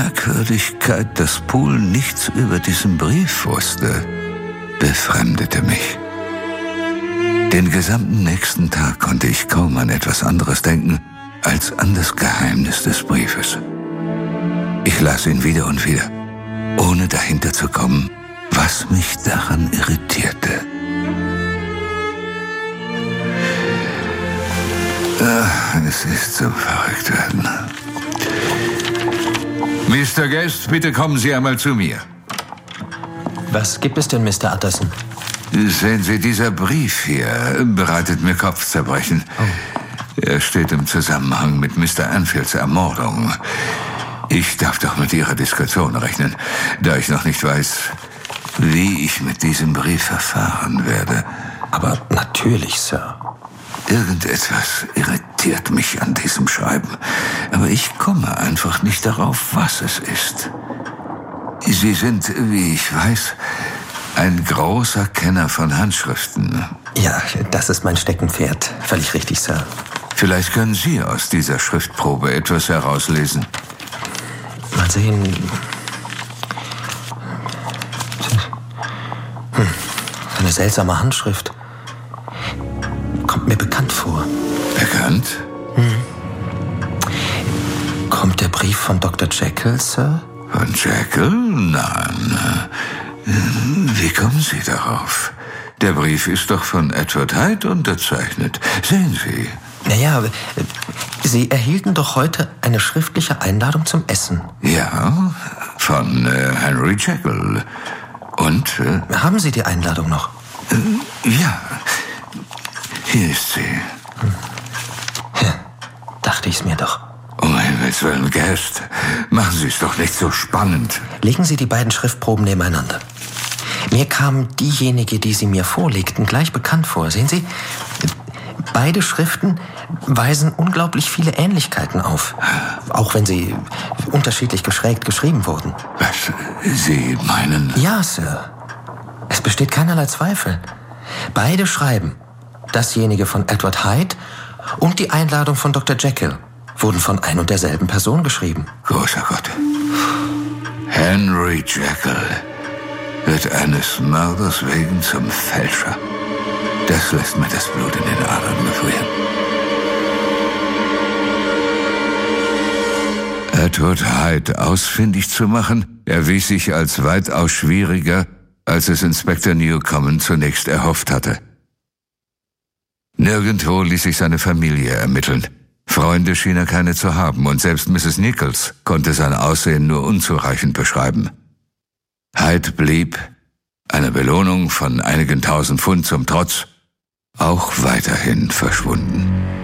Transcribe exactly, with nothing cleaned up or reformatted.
Merkwürdigkeit, dass Poole nichts über diesen Brief wusste, befremdete mich. Den gesamten nächsten Tag konnte ich kaum an etwas anderes denken, als an das Geheimnis des Briefes. Ich las ihn wieder und wieder, ohne dahinter zu kommen, was mich daran irritierte. Ach, es ist zum Verrücktwerden. Mister Guest, bitte kommen Sie einmal zu mir. Was gibt es denn, Mister Utterson? Sehen Sie, dieser Brief hier bereitet mir Kopfzerbrechen. Oh. Er steht im Zusammenhang mit Mister Anfields Ermordung. Ich darf doch mit Ihrer Diskretion rechnen, da ich noch nicht weiß, wie ich mit diesem Brief verfahren werde. Aber natürlich, Sir. Irgendetwas irritiert mich an diesem Schreiben, aber ich komme einfach nicht darauf, was es ist. Sie sind, wie ich weiß, ein großer Kenner von Handschriften. Ja, das ist mein Steckenpferd. Völlig richtig, Sir. Vielleicht können Sie aus dieser Schriftprobe etwas herauslesen. Mal sehen. Hm. Eine seltsame Handschrift. Kommt mir bekannt vor. Bekannt? Hm. Kommt der Brief von Doktor Jekyll, Sir? Von Jekyll? Nein. Wie kommen Sie darauf? Der Brief ist doch von Edward Hyde unterzeichnet. Sehen Sie. Naja, Sie erhielten doch heute eine schriftliche Einladung zum Essen. Ja, von äh, Henry Jekyll. Und? Äh, Haben Sie die Einladung noch? Äh, ja. Hier ist sie. Hm. Ja, dachte ich's mir doch. Um Himmels Willen, Guest, machen Sie es doch nicht so spannend. Legen Sie die beiden Schriftproben nebeneinander. Mir kam diejenige, die Sie mir vorlegten, gleich bekannt vor. Sehen Sie, beide Schriften weisen unglaublich viele Ähnlichkeiten auf. Auch wenn sie unterschiedlich geschrägt geschrieben wurden. Was? Sie meinen? Ja, Sir. Es besteht keinerlei Zweifel. Beide schreiben, dasjenige von Edward Hyde und die Einladung von Doktor Jekyll, wurden von ein und derselben Person geschrieben. Großer Gott. Henry Jekyll wird eines Mörders wegen zum Fälscher. Das lässt mir das Blut in den Adern gefrieren. Edward Hyde ausfindig zu machen, erwies sich als weitaus schwieriger, als es Inspektor Newcomen zunächst erhofft hatte. Nirgendwo ließ sich seine Familie ermitteln. Freunde schien er keine zu haben, und selbst Misses Nichols konnte sein Aussehen nur unzureichend beschreiben. Hyde blieb, eine Belohnung von einigen tausend Pfund zum Trotz, auch weiterhin verschwunden.